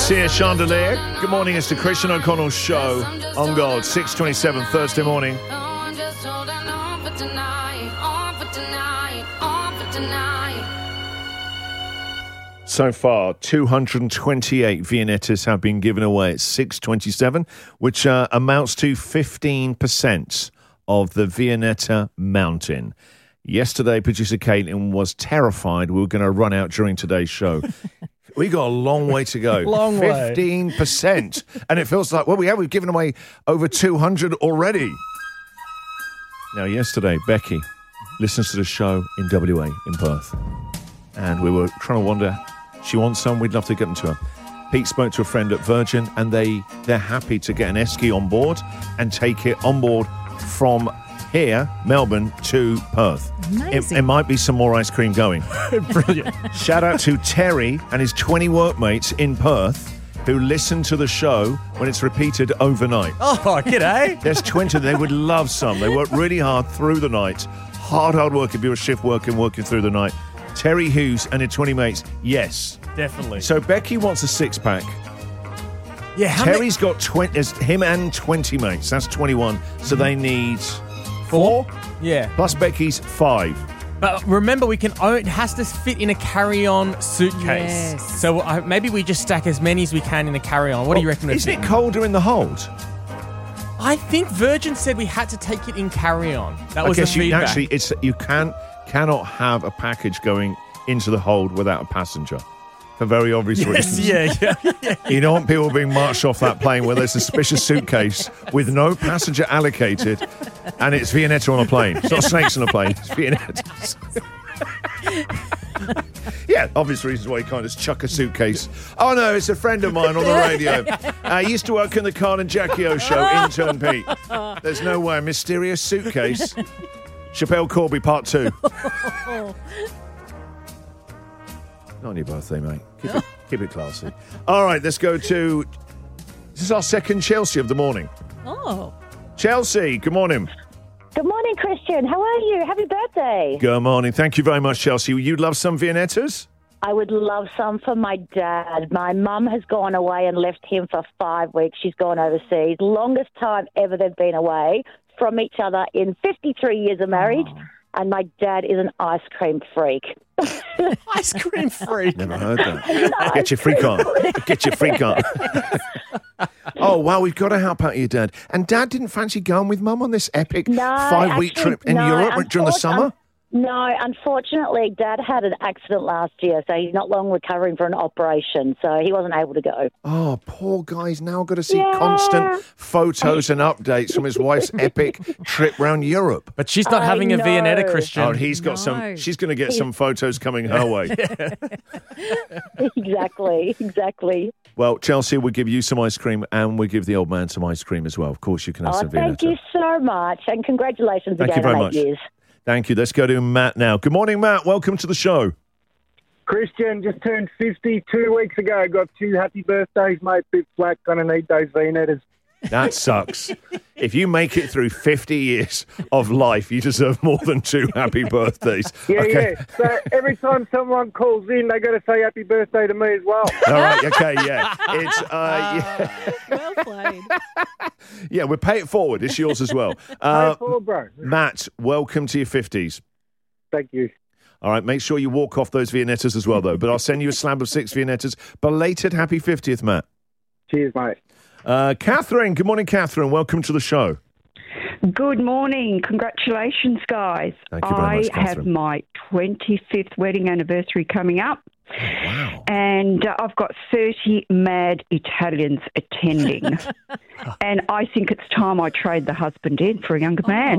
Sia Chandelier. Good morning, it's the Christian O'Connell Show on God, 6:27 Thursday morning. So far, 228 Viennettas have been given away at 6:27, which amounts to 15% of the Viennetta Mountain. Yesterday, producer Caitlin was terrified we were going to run out during today's show. We got a long way to go. Long way. 15%. And it feels like, well, we've given away over 200 already. Now, yesterday, Becky listens to the show in WA, in Perth. And we were trying to wonder, she wants some, we'd love to get them to her. Pete spoke to a friend at Virgin, and they're happy to get an esky on board and take it on board from here, Melbourne, to Perth. Amazing. It might be some more ice cream going. Brilliant. Shout out to Terry and his 20 workmates in Perth who listen to the show when it's repeated overnight. Oh, g'day. There's 20. They would love some. They work really hard through the night. Hard work if you're a shift working through the night. Terry Hughes and his 20 mates, yes. Definitely. So Becky wants a six-pack. Yeah, how Terry's got 20, there's him and 20 mates. That's 21. So they need 4? Yeah. Plus Becky's 5. But remember, it has to fit in a carry-on suitcase. Yes. So maybe we just stack as many as we can in a carry-on. What do you reckon? Isn't it colder in the hold? I think Virgin said we had to take it in carry-on. That was the you feedback. you cannot have a package going into the hold without a passenger. For very obvious reasons. Yeah. You don't want people being marched off that plane with a suspicious suitcase with no passenger allocated, and it's Viennetta on a plane. It's not snakes on a plane, it's Viennettas. Yeah, obvious reasons why you can't just chuck a suitcase. Oh no, it's a friend of mine on the radio. He used to work in the Carl and Jackie O show, intern Pete. There's no way, a mysterious suitcase. Chappelle Corby Part 2. Not on your birthday, mate. Keep it classy. All right, let's go to... This is our second Chelsea of the morning. Oh. Chelsea, good morning. Good morning, Christian. How are you? Happy birthday. Good morning. Thank you very much, Chelsea. You'd love some Viennettas? I would love some for my dad. My mum has gone away and left him for 5 weeks. She's gone overseas. Longest time ever they've been away from each other in 53 years of marriage. Oh. And my dad is an ice cream freak. Ice cream freak. Never heard that. Get your freak on. Get your freak on. Oh, wow, we've got to help out your dad. And Dad didn't fancy going with Mum on this epic 5-week trip in Europe during the summer? No, unfortunately, Dad had an accident last year, so he's not long recovering from an operation, so he wasn't able to go. Oh, poor guy's now got to see constant photos and updates from his wife's epic trip round Europe. But she's not having a Viennetta, Christian. Oh, he's got some. She's going to get some photos coming her way. Exactly. Well, Chelsea, we'll give you some ice cream and we'll give the old man some ice cream as well. Of course, you can have some Viennetta. Thank you so much, and congratulations again on 8 very much. years. Thank you. Let's go to Matt now. Good morning, Matt. Welcome to the show. Christian, just turned 50 2 weeks ago. Got 2 happy birthdays, mate. Bit flat. Gonna need those Viennettas. That sucks. If you make it through 50 years of life, you deserve more than 2 happy birthdays. Yeah. So every time someone calls in, they got to say happy birthday to me as well. All right. Okay. Yeah. It's Well played. Yeah, we'll pay it forward. It's yours as well. Pay it forward, bro. Matt, welcome to your 50s. Thank you. All right, make sure you walk off those Viennettas as well, though. But I'll send you a slab of 6 Viennettas. Belated happy 50th, Matt. Cheers, mate. Catherine, good morning, Catherine. Welcome to the show. Good morning. Congratulations, guys. Thank you very much, I have Catherine. my 25th wedding anniversary coming up. Wow. And I've got 30 mad Italians attending. And I think it's time I trade the husband in for a younger man.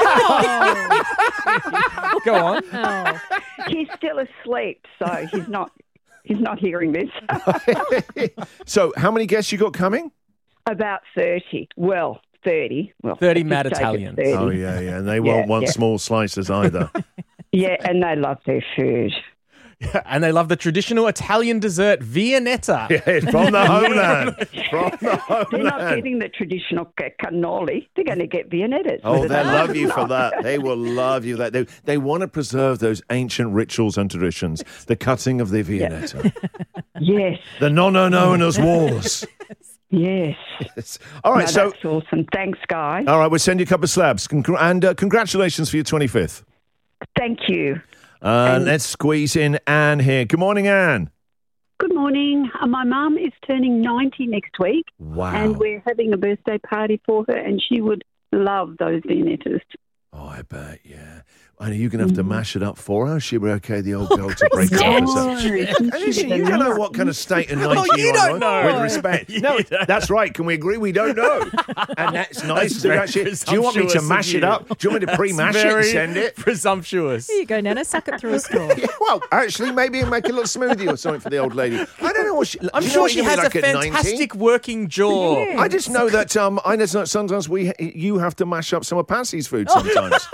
Oh. Go on. Oh. He's still asleep, so he's not hearing this. So how many guests you got coming? About 30. Well, 30. Well, 30 let's mad just take it Italians. 30. Oh, yeah. And they won't want small slices either. Yeah, and they love their food. And they love the traditional Italian dessert, Viennetta. Yeah, from the homeland. They're not getting the traditional cannoli. They're going to get Viennettas. Oh, they'll love you for that. They will love you. They want to preserve those ancient rituals and traditions. The cutting of the Viennetta. Yes. The no-no-no-nos wars. Yes. All right, so... That's awesome. Thanks, guys. All right, we'll send you a couple of slabs. And congratulations for your 25th. Thank you. Let's squeeze in Anne here. Good morning, Anne. Good morning. My mum is turning 90 next week. Wow. And we're having a birthday party for her, and she would love those Viennettas. Oh, I bet, yeah. And are you going to have to mash it up for her? She be okay, the old girl, to break up with herself? And listen, you don't know what kind of state of 90 you don't know. With respect. No, that's right. Can we agree we don't know? And that's nice to actually... Do you want me to mash it up? Do you want me to pre-mash it and send it? Presumptuous. Here you go, Nana. Suck it through a straw. Yeah, well, actually, maybe make a little smoothie or something for the old lady. I don't know what she... I'm sure she has a fantastic working jaw. Yeah. I just know that I know sometimes you have to mash up some of Patsy's food sometimes.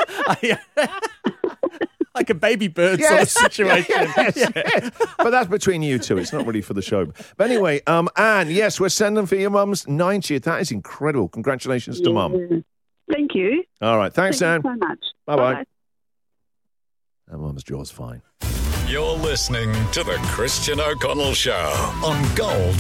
Like a baby bird sort of situation. Yes. But that's between you two. It's not really for the show. But anyway, Anne, yes, we're sending for your mum's 90th. That is incredible. Congratulations to mum. Thank you. All right. Thanks, Anne. Thank you so much. Bye-bye. And mum's jaw's fine. You're listening to The Christian O'Connell Show on Gold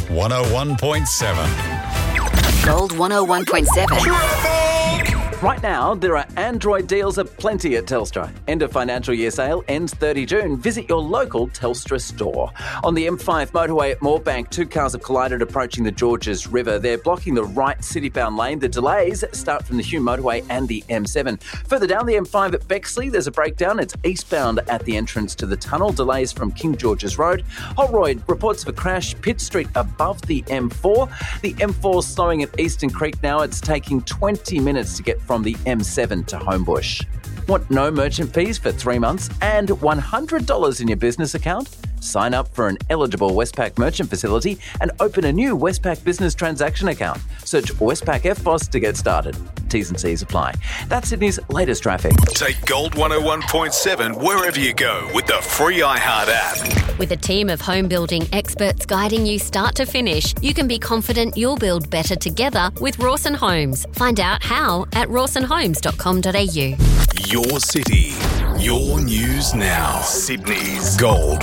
101.7. Gold 101.7. Right now, there are Android deals aplenty at Telstra. End of financial year sale ends 30 June. Visit your local Telstra store. On the M5 motorway at Moorebank, 2 cars have collided approaching the Georges River. They're blocking the right citybound lane. The delays start from the Hume motorway and the M7. Further down the M5 at Bexley, there's a breakdown. It's eastbound at the entrance to the tunnel. Delays from King George's Road. Holroyd reports of a crash, Pitt Street above the M4. The M4 slowing at Eastern Creek now. It's taking 20 minutes to get from the M7 to Homebush. Want no merchant fees for 3 months and $100 in your business account? Sign up for an eligible Westpac merchant facility and open a new Westpac business transaction account. Search Westpac FBOSS to get started. T's and C's apply. That's Sydney's latest traffic. Take Gold 101.7 wherever you go with the free iHeart app. With a team of home building experts guiding you start to finish, you can be confident you'll build better together with Rawson Homes. Find out how at rawsonhomes.com.au. Your city, your news now. Sydney's Gold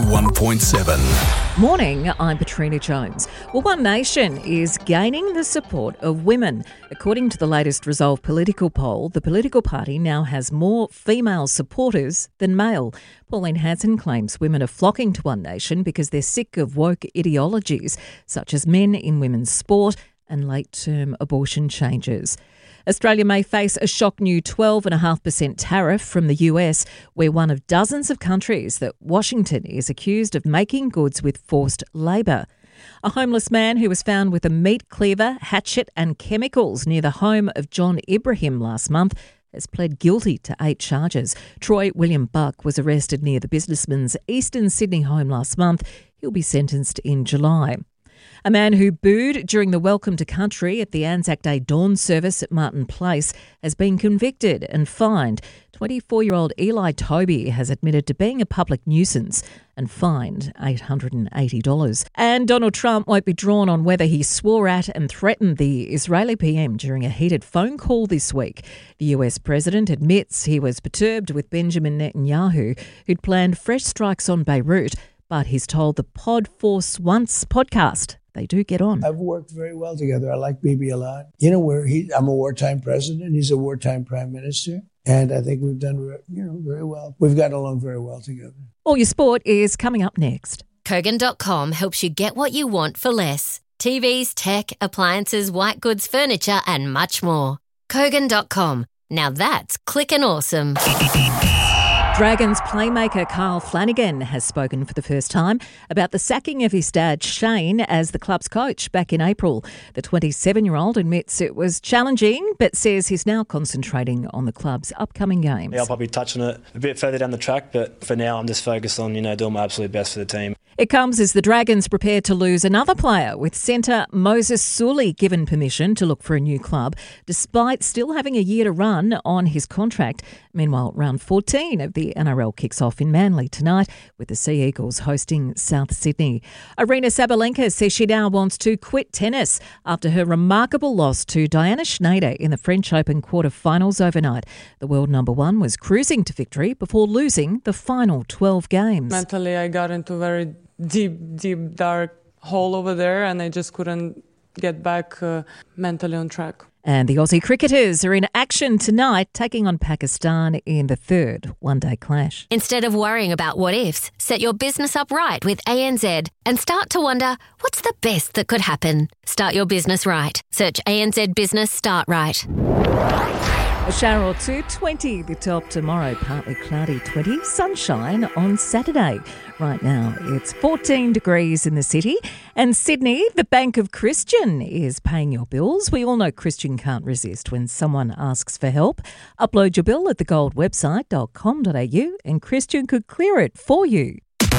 101.7. Morning, I'm Katrina Jones. Well, One Nation is gaining the support of women. According to the latest Resolve political poll, the political party now has more female supporters than male. Pauline Hanson claims women are flocking to One Nation because they're sick of woke ideologies, such as men in women's sport and late-term abortion changes. Australia may face a shock new 12.5% tariff from the US. We're one of dozens of countries that Washington is accused of making goods with forced labour. A homeless man who was found with a meat cleaver, hatchet and chemicals near the home of John Ibrahim last month has pled guilty to 8 charges. Troy William Buck was arrested near the businessman's Eastern Sydney home last month. He'll be sentenced in July. A man who booed during the Welcome to Country at the Anzac Day dawn service at Martin Place has been convicted and fined. 24-year-old Eli Toby has admitted to being a public nuisance and fined $880. And Donald Trump won't be drawn on whether he swore at and threatened the Israeli PM during a heated phone call this week. The US president admits he was perturbed with Benjamin Netanyahu, who'd planned fresh strikes on Beirut, but he's told the Pod Force Once podcast they do get on. I've worked very well together. I like Bibi a lot. You know, I'm a wartime president. He's a wartime prime minister. And I think we've done, very well. We've gotten along very well together. All your sport is coming up next. Kogan.com helps you get what you want for less. TVs, tech, appliances, white goods, furniture and much more. Kogan.com. Now that's clickin' awesome. Dragons playmaker Carl Flanagan has spoken for the first time about the sacking of his dad Shane as the club's coach back in April. The 27-year-old admits it was challenging but says he's now concentrating on the club's upcoming games. Yeah, I'll probably touch on it a bit further down the track, but for now I'm just focused on, doing my absolute best for the team. It comes as the Dragons prepare to lose another player, with centre Moses Suli given permission to look for a new club, despite still having a year to run on his contract. Meanwhile, round 14 of the NRL kicks off in Manly tonight, with the Sea Eagles hosting South Sydney. Aryna Sabalenka says she now wants to quit tennis after her remarkable loss to Diana Schneider in the French Open quarter-finals overnight. The world number one was cruising to victory before losing the final 12 games. Mentally, I got into a very deep, dark hole over there, and I just couldn't get back mentally on track. And the Aussie cricketers are in action tonight, taking on Pakistan in the third one-day clash. Instead of worrying about what ifs, set your business up right with ANZ and start to wonder, what's the best that could happen? Start your business right. Search ANZ Business Start Right. A shower or two, 20 the top tomorrow, partly cloudy, 20, sunshine on Saturday. Right now it's 14 degrees in the city. And Sydney, the Bank of Christian is paying your bills. We all know Christian can't resist when someone asks for help. Upload your bill at thegoldwebsite.com.au and Christian could clear it for you.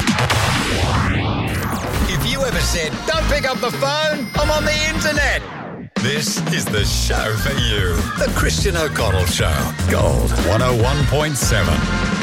If you ever said, don't pick up the phone, I'm on the internet. This is the show for you. The Christian O'Connell Show. Gold 101.7.